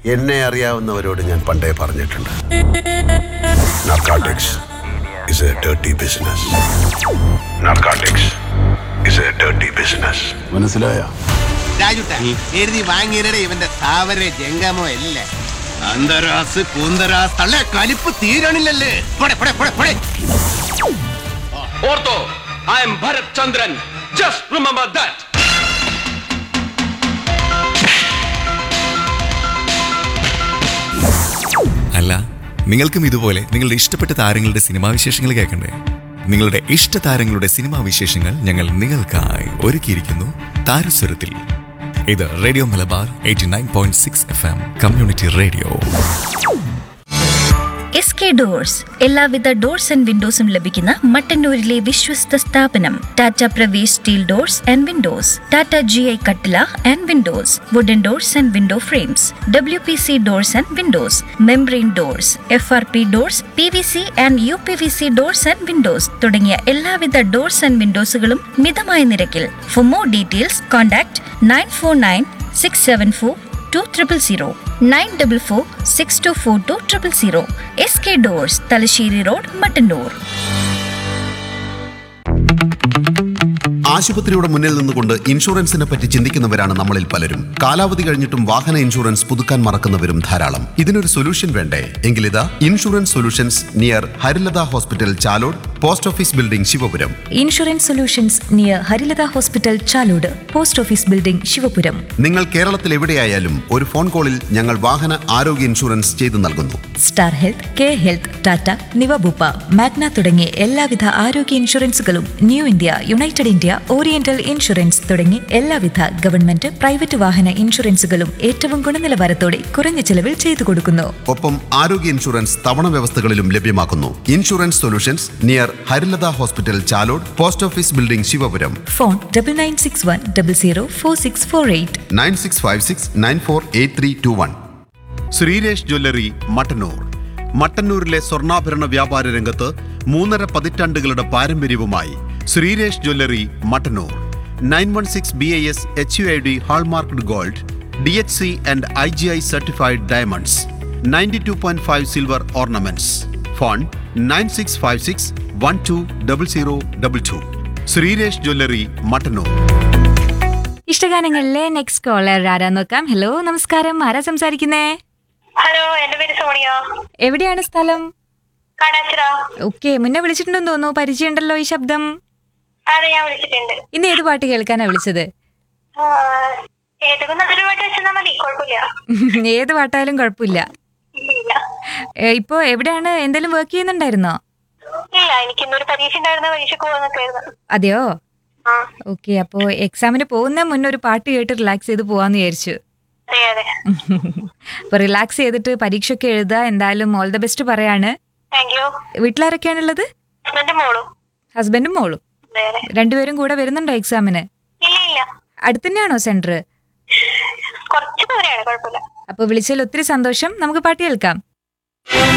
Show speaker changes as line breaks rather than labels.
എന്നെ അറിയാവുന്നവരോട് ഞാൻ പണ്ടേ പറഞ്ഞിട്ടുണ്ട്, narcotics is a dirty business. Narcotics is a dirty business. മനസ്സിലായോ?
രാജുട്ട എഴുതി വാങ്ങിയരുടെ ഇവന്റെ സാവരെ ജംഗമോ അല്ലേ. അന്തരാസ് കൂന്തരാസ് തള്ളെ കലിപ്പ് തീരണില്ലല്ലേ.
Ortho, I am Bharat Chandran. Just remember that.
അല്ല, നിങ്ങൾക്കും ഇതുപോലെ നിങ്ങളുടെ ഇഷ്ടപ്പെട്ട താരങ്ങളുടെ സിനിമാ വിശേഷങ്ങൾ കേൾക്കണ്ടേ? നിങ്ങളുടെ ഇഷ്ട താരങ്ങളുടെ സിനിമാ വിശേഷങ്ങൾ ഞങ്ങൾ നിങ്ങൾക്കായി ഒരുക്കിയിരിക്കുന്നു താരസ്വരത്തിൽ. ഇത് radio Malabar 89.6 FM community radio.
SK doors, എല്ലാവിധ ഡോർസ് ആൻഡ് വിൻഡോസും ലഭിക്കുന്ന മട്ടന്നൂരിലെ വിശ്വസ്ത സ്ഥാപനം. Tata Pravesh steel doors and Windows, Tata GI കട്ടില and Windows, wooden doors and window frames, WPC doors and Windows, membrane doors, FRP doors, PVC and UPVC doors and Windows തുടങ്ങിയ എല്ലാവിധ doors and വിൻഡോസുകളും മിതമായ നിരക്കിൽ. For more details contact 9496742000, 9446242000. SK doors, Thalassery road, Mattannur.
ആശുപത്രിയുടെ മുന്നിൽ നിന്നുകൊണ്ട് ഇൻഷുറൻസിനെ പറ്റി ചിന്തിക്കുന്നവരാണ് നമ്മളിൽ പലരും. കാലാവധി കഴിഞ്ഞിട്ടും വാഹന ഇൻഷുറൻസ് പുതുക്കാൻ മറക്കുന്നവരും ധാരാളം. ഇതിനൊരു സൊല്യൂഷൻ വേണ്ടേ? എങ്കിലിതാ insurance solutions near Harilatha hospital, Chalode, post office building, Sivapuram.
Insurance solutions near Harilatha hospital, Chalode, post office building, Sivapuram.
നിങ്ങൾ കേരളത്തിൽ എവിടെയായാലും ഒരു ഫോൺ കോളിൽ ഞങ്ങൾ വാഹന ആരോഗ്യ ഇൻഷുറൻസ് ചെയ്തു നൽകുന്നു.
Star health, K health, Tata, Niva Bupa, Magna തുടങ്ങിയ എല്ലാവിധ ആരോഗ്യ ഇൻഷുറൻസുകളും new India, United India, oriental insurance തുടങ്ങി എല്ലാവിധ ഗവൺമെന്റ്, പ്രൈവറ്റ് വാഹന ഇൻഷുറൻസുകളും ഏറ്റവും ഗുണനിലവാരത്തോടെ കുറഞ്ഞ ചെലവിൽ ചെയ്തു കൊടുക്കുന്നു.
ഒപ്പം ആരോഗ്യ ഇൻഷുറൻസ് തവണ വ്യവസ്ഥകളിലും ലഭ്യമാക്കുന്നു. Insurance solutions near Harilatha hospital, Chalode, post office building, Sivapuram.
Phone 9961004648,
9656948321. Sreeresh jewellery, Mattannur. മട്ടന്നൂരിലെ സ്വർണ്ണാഭരണ വ്യാപാര രംഗത്ത് 3.5 പതിറ്റാണ്ടുകളുടെ പാരമ്പര്യവുമായി Sreeresh jewellery, Mattannur. 916 BIS HUID hallmarked gold, DHC and IGI certified diamonds, 92.5 silver ornaments. Phone 9656120022. Sreeresh jewellery, Mattannur.
ഇഷ്ടഗാനങ്ങളിലെ next collar ആരാ നോക്കാം. ഹലോ, നമസ്കാരം. ആരാ സംസാരിക്കുന്നേ?
ഹലോ, എന്റെ പേര് സോണിയ.
എവിടെയാണ് സ്ഥലം?
കാടാച്ചിറ.
ഓക്കെ, മുന്നേ വിളിച്ചിട്ടുണ്ടെന്ന് തോന്നുന്നു. പരിചയമുണ്ടല്ലോ ഈ ശബ്ദം.
അതെ, ഞാൻ വിളിച്ചിട്ടുണ്ട്.
ഇന്ന് ഏത് പാട്ട് കേൾക്കാനാ വിളിച്ചത്?
ഏതൊക്കെ നല്ലൊരു പാട്ട് വെച്ചാൽ മതി, കുഴപ്പമില്ല.
ഏത് പാട്ടായാലും കുഴപ്പമില്ല.
ഇല്ല,
ഇപ്പൊ എവിടെയാണ്? എന്തെങ്കിലും വർക്ക് ചെയ്യുന്നുണ്ടായിരുന്നോ?
ഇല്ല, എനിക്ക് ഇന്നൊരു പരീക്ഷ ഉണ്ടായിരുന്ന, പരീക്ഷക്ക് പോകുന്നൊക്കെയായിരുന്നു.
അതെയോ?
ആ,
ഓക്കെ. അപ്പൊ എക്സാമിന് പോകുന്ന മുന്നേ ഒരു പാട്ട് കേട്ട് റിലാക്സ് ചെയ്ത് പോവാന്ന് വിചാരിച്ചു.
അതെ അതെ.
അപ്പൊ റിലാക്സ് ചെയ്തിട്ട് പരീക്ഷയൊക്കെ എഴുതുക. എന്തായാലും ഓൾ ദ ബെസ്റ്റ് പറയാണ്.
Thank you.
വീട്ടിലാരൊക്കെയാണുള്ളത്?
ഹസ്ബൻഡും മോളും.
ഹസ്ബൻഡും മോളും
അതെ അതെ.
രണ്ടുപേരും കൂടെ വരുന്നുണ്ടോ എക്സാമിന്?
ഇല്ല ഇല്ല,
അടുത്തന്നെയാണോ സെന്റർ?
കുറച്ച് ദൂരെയാണ്, കുഴപ്പമില്ല.
അപ്പൊ വിളിച്ചതിൽ ഒത്തിരി സന്തോഷം. നമുക്ക് പാട്ട് കേൾക്കാം.